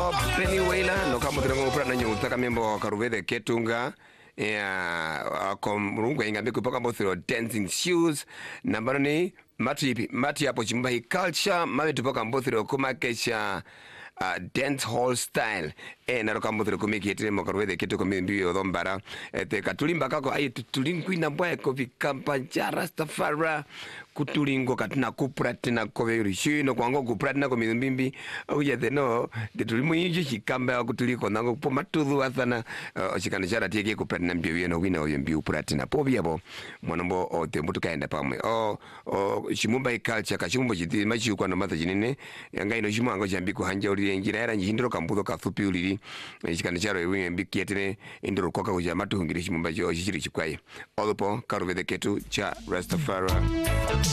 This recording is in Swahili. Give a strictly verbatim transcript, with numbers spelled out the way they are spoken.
o Penny Wailer no kama tunango prana nyuta kamembo karuvede ketunga ya komrungu ingambe kupaka mbothiro dancing shoes nambano ni mati mati hapo chimba hii culture mame tupaka mbothiro kumakesha Uh, dance hall style e naroka mbothiro kumikitire mokarwethe kitu komimbiyo thombara ete katulimba kako ai tutulingwina mbwa ko vikampa jara stafara kutulingo katina kupratina koveri shino kwango kupratina komimbimbi uye theno detulimu yiji chikamba kutuliko nango po matudhu athana chikana jara tieke kupratina mbio yeno wina oyo mbio pratina po biabo mwanombo o tembo tukaenda pamwe o o shimumba culture kashimumbo chiti machi kwa no matha jinene yanga ino shimu ango jambi kuhanja uri njira era njindiro kambudo kathupi uliri chikana jara ewe mbi kietene indiro koka kuja matu hungiri shimumba jo shiri chikwaye olopo karuvede ketu cha Rastafari.